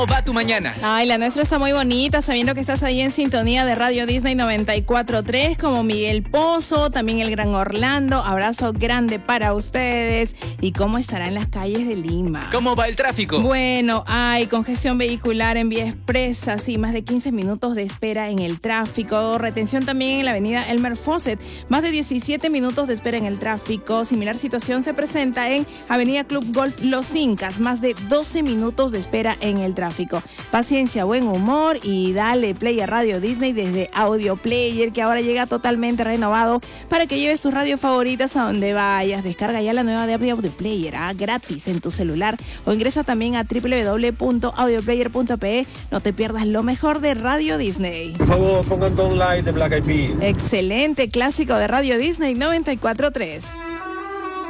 Va tu mañana. Ay, la nuestra está muy bonita, sabiendo que estás ahí en sintonía de Radio Disney 94.3, como Miguel Pozo, también el Gran Orlando. Abrazo grande para ustedes. ¿Y cómo estará en las calles de Lima? ¿Cómo va el tráfico? Bueno, hay congestión vehicular en vía expresa, sí, más de 15 minutos de espera en el tráfico. Retención también en la avenida Elmer Fawcett, más de 17 minutos de espera en el tráfico. Similar situación se presenta en avenida Club Golf Los Incas, más de 12 minutos de espera en el tráfico. Paciencia, buen humor y dale play a Radio Disney desde Audio Player, que ahora llega totalmente renovado para que lleves tus radios favoritas a donde vayas. Descarga ya la nueva de Audio Player, gratis en tu celular, o ingresa también a www.audioplayer.pe. No te pierdas lo mejor de Radio Disney. Por favor, pongan Don't Lie de Black Eyed Peas. Excelente clásico de Radio Disney 94.3.